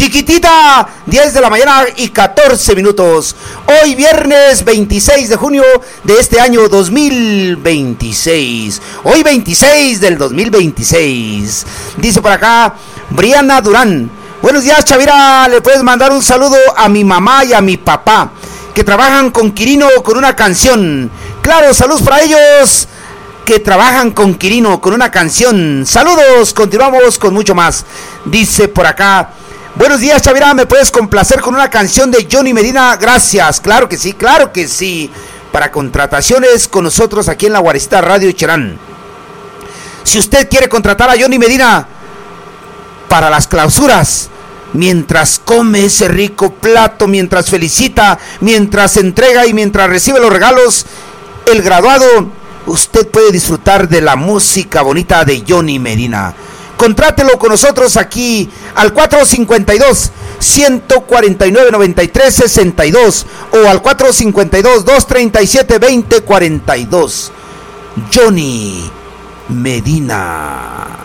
Chiquitita, 10 de la mañana y 14 minutos. Hoy viernes 26 de junio de este año 2026. Hoy 26 del 2026. Dice por acá Briana Durán. Buenos días, Chavira. Le puedes mandar un saludo a mi mamá y a mi papá, que trabajan con Quirino con una canción. Claro, saludos para ellos que trabajan con Quirino con una canción. Saludos, continuamos con mucho más. Dice por acá, buenos días, Chavira, ¿me puedes complacer con una canción de Johnny Medina? Gracias, claro que sí, claro que sí. Para contrataciones con nosotros aquí en la Guaricita Radio Cherán. Si usted quiere contratar a Johnny Medina para las clausuras, mientras come ese rico plato, mientras felicita, mientras entrega y mientras recibe los regalos, el graduado, usted puede disfrutar de la música bonita de Johnny Medina. Contrátelo con nosotros aquí al 452-149-9362 o al 452-237-2042. Johnny Medina.